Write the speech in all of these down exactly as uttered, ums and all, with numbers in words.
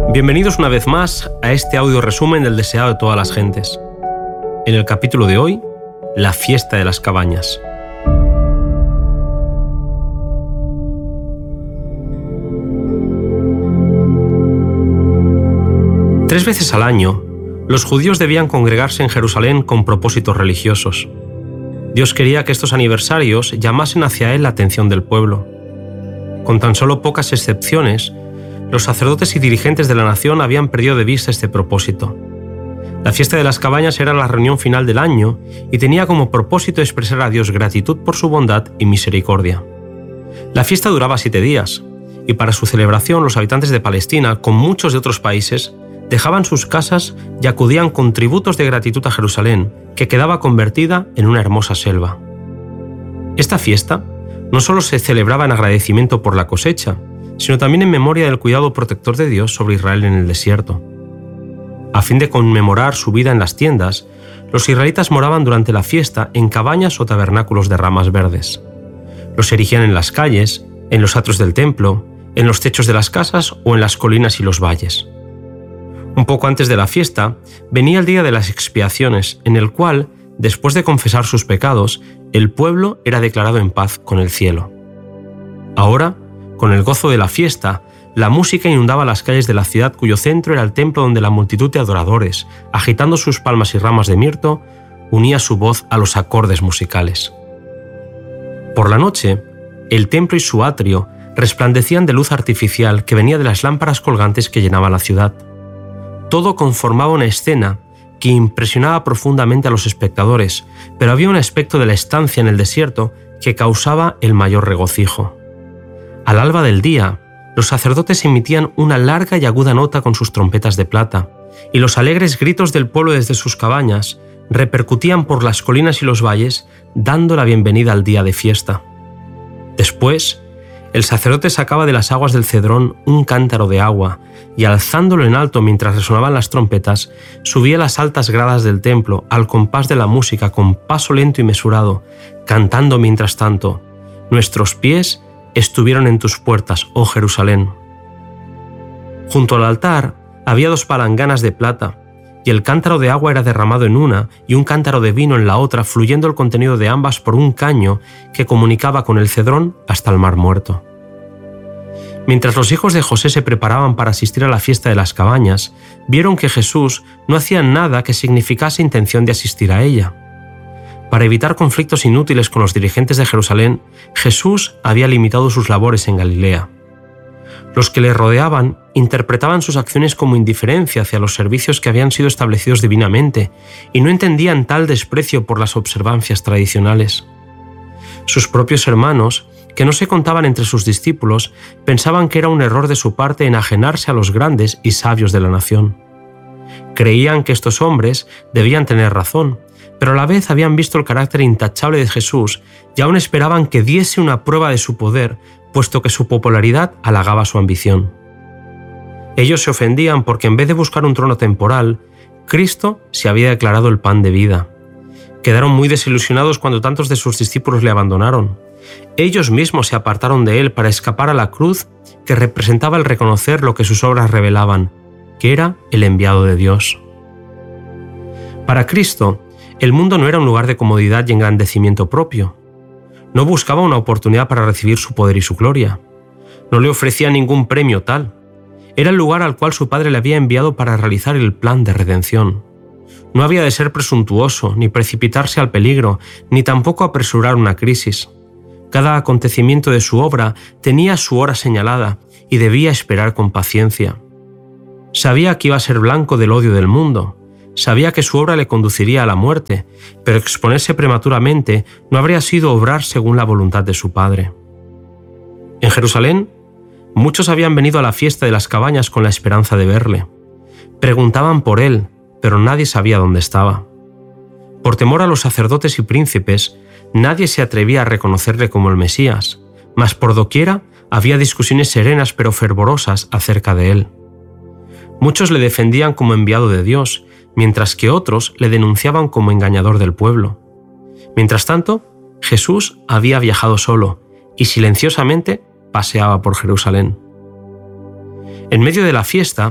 Bienvenidos una vez más a este audio resumen del deseado de todas las gentes. En el capítulo de hoy, la fiesta de las cabañas. Tres veces al año, los judíos debían congregarse en Jerusalén con propósitos religiosos. Dios quería que estos aniversarios llamasen hacia Él la atención del pueblo. Con tan solo pocas excepciones, los sacerdotes y dirigentes de la nación habían perdido de vista este propósito. La fiesta de las cabañas era la reunión final del año y tenía como propósito expresar a Dios gratitud por su bondad y misericordia. La fiesta duraba siete días, y para su celebración los habitantes de Palestina, con muchos de otros países, dejaban sus casas y acudían con tributos de gratitud a Jerusalén, que quedaba convertida en una hermosa selva. Esta fiesta no solo se celebraba en agradecimiento por la cosecha, sino también en memoria del cuidado protector de Dios sobre Israel en el desierto. A fin de conmemorar su vida en las tiendas, los israelitas moraban durante la fiesta en cabañas o tabernáculos de ramas verdes. Los erigían en las calles, en los atrios del templo, en los techos de las casas o en las colinas y los valles. Un poco antes de la fiesta, venía el día de las expiaciones, en el cual, después de confesar sus pecados, el pueblo era declarado en paz con el cielo. Ahora, con el gozo de la fiesta, la música inundaba las calles de la ciudad cuyo centro era el templo donde la multitud de adoradores, agitando sus palmas y ramas de mirto, unía su voz a los acordes musicales. Por la noche, el templo y su atrio resplandecían de luz artificial que venía de las lámparas colgantes que llenaban la ciudad. Todo conformaba una escena que impresionaba profundamente a los espectadores, pero había un aspecto de la estancia en el desierto que causaba el mayor regocijo. Al alba del día, los sacerdotes emitían una larga y aguda nota con sus trompetas de plata, y los alegres gritos del pueblo desde sus cabañas repercutían por las colinas y los valles, dando la bienvenida al día de fiesta. Después, el sacerdote sacaba de las aguas del Cedrón un cántaro de agua, y alzándolo en alto mientras resonaban las trompetas, subía las altas gradas del templo al compás de la música con paso lento y mesurado, cantando mientras tanto: «Nuestros pies estuvieron en tus puertas, oh Jerusalén». Junto al altar había dos palanganas de plata, y el cántaro de agua era derramado en una y un cántaro de vino en la otra, fluyendo el contenido de ambas por un caño que comunicaba con el Cedrón hasta el Mar Muerto. Mientras los hijos de José se preparaban para asistir a la fiesta de las cabañas, vieron que Jesús no hacía nada que significase intención de asistir a ella. Para evitar conflictos inútiles con los dirigentes de Jerusalén, Jesús había limitado sus labores en Galilea. Los que le rodeaban interpretaban sus acciones como indiferencia hacia los servicios que habían sido establecidos divinamente y no entendían tal desprecio por las observancias tradicionales. Sus propios hermanos, que no se contaban entre sus discípulos, pensaban que era un error de su parte enajenarse a los grandes y sabios de la nación. Creían que estos hombres debían tener razón, pero a la vez habían visto el carácter intachable de Jesús y aún esperaban que diese una prueba de su poder, puesto que su popularidad halagaba su ambición. Ellos se ofendían porque en vez de buscar un trono temporal, Cristo se había declarado el pan de vida. Quedaron muy desilusionados cuando tantos de sus discípulos le abandonaron. Ellos mismos se apartaron de él para escapar a la cruz que representaba el reconocer lo que sus obras revelaban, que era el enviado de Dios. Para Cristo, el mundo no era un lugar de comodidad y engrandecimiento propio. No buscaba una oportunidad para recibir su poder y su gloria. No le ofrecía ningún premio tal. Era el lugar al cual su Padre le había enviado para realizar el plan de redención. No había de ser presuntuoso, ni precipitarse al peligro, ni tampoco apresurar una crisis. Cada acontecimiento de su obra tenía su hora señalada y debía esperar con paciencia. Sabía que iba a ser blanco del odio del mundo. Sabía que su obra le conduciría a la muerte, pero exponerse prematuramente no habría sido obrar según la voluntad de su Padre. En Jerusalén, muchos habían venido a la fiesta de las cabañas con la esperanza de verle. Preguntaban por él, pero nadie sabía dónde estaba. Por temor a los sacerdotes y príncipes, nadie se atrevía a reconocerle como el Mesías, mas por doquiera había discusiones serenas pero fervorosas acerca de él. Muchos le defendían como enviado de Dios, mientras que otros le denunciaban como engañador del pueblo. Mientras tanto, Jesús había viajado solo y silenciosamente paseaba por Jerusalén. En medio de la fiesta,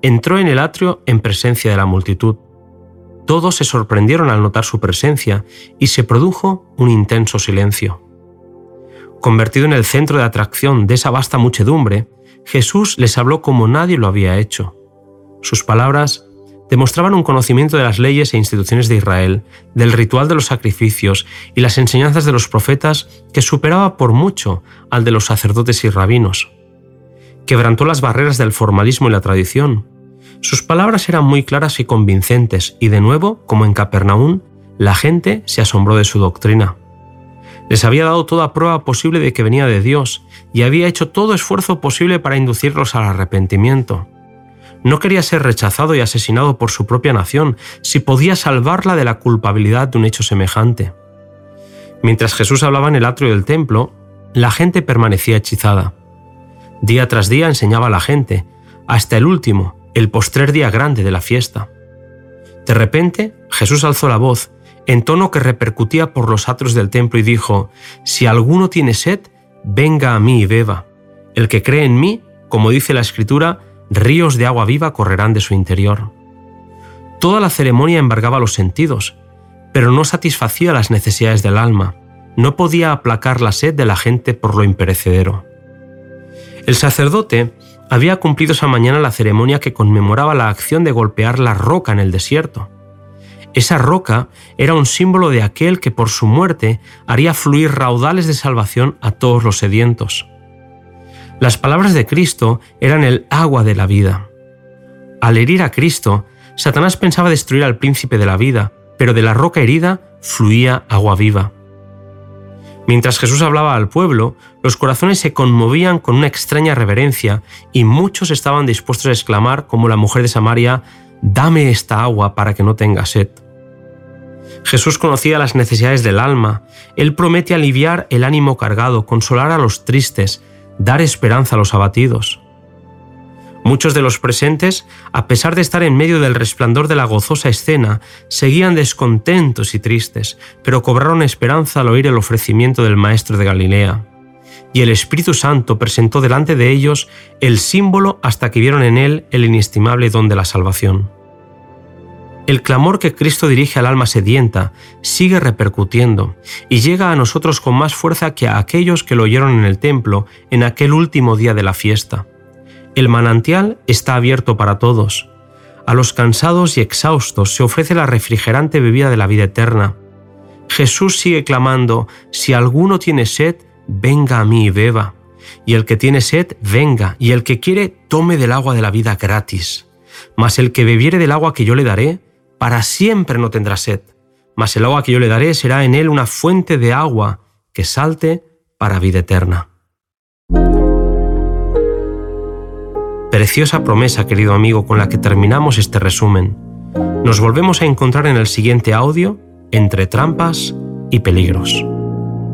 entró en el atrio en presencia de la multitud. Todos se sorprendieron al notar su presencia y se produjo un intenso silencio. Convertido en el centro de atracción de esa vasta muchedumbre, Jesús les habló como nadie lo había hecho. Sus palabras demostraban un conocimiento de las leyes e instituciones de Israel, del ritual de los sacrificios y las enseñanzas de los profetas que superaba por mucho al de los sacerdotes y rabinos. Quebrantó las barreras del formalismo y la tradición. Sus palabras eran muy claras y convincentes y de nuevo, como en Capernaum, la gente se asombró de su doctrina. Les había dado toda prueba posible de que venía de Dios y había hecho todo esfuerzo posible para inducirlos al arrepentimiento. No quería ser rechazado y asesinado por su propia nación si podía salvarla de la culpabilidad de un hecho semejante. Mientras Jesús hablaba en el atrio del templo, la gente permanecía hechizada. Día tras día enseñaba a la gente, hasta el último, el postrer día grande de la fiesta. De repente, Jesús alzó la voz, en tono que repercutía por los atrios del templo y dijo: «Si alguno tiene sed, venga a mí y beba. El que cree en mí, como dice la Escritura, ríos de agua viva correrán de su interior». Toda la ceremonia embargaba los sentidos, pero no satisfacía las necesidades del alma. No podía aplacar la sed de la gente por lo imperecedero. El sacerdote había cumplido esa mañana la ceremonia que conmemoraba la acción de golpear la roca en el desierto. Esa roca era un símbolo de aquel que por su muerte haría fluir raudales de salvación a todos los sedientos. Las palabras de Cristo eran el agua de la vida. Al herir a Cristo, Satanás pensaba destruir al príncipe de la vida, pero de la roca herida fluía agua viva. Mientras Jesús hablaba al pueblo, los corazones se conmovían con una extraña reverencia y muchos estaban dispuestos a exclamar, como la mujer de Samaria: «Dame esta agua para que no tenga sed». Jesús conocía las necesidades del alma. Él promete aliviar el ánimo cargado, consolar a los tristes, dar esperanza a los abatidos. Muchos de los presentes, a pesar de estar en medio del resplandor de la gozosa escena, seguían descontentos y tristes, pero cobraron esperanza al oír el ofrecimiento del Maestro de Galilea. Y el Espíritu Santo presentó delante de ellos el símbolo hasta que vieron en él el inestimable don de la salvación. El clamor que Cristo dirige al alma sedienta sigue repercutiendo y llega a nosotros con más fuerza que a aquellos que lo oyeron en el templo en aquel último día de la fiesta. El manantial está abierto para todos. A los cansados y exhaustos se ofrece la refrigerante bebida de la vida eterna. Jesús sigue clamando: «Si alguno tiene sed, venga a mí y beba. Y el que tiene sed, venga, y el que quiere, tome del agua de la vida gratis. Mas el que bebiere del agua que yo le daré, para siempre no tendrá sed. Mas el agua que yo le daré será en él una fuente de agua que salte para vida eterna». Preciosa promesa, querido amigo, con la que terminamos este resumen. Nos volvemos a encontrar en el siguiente audio, entre trampas y peligros.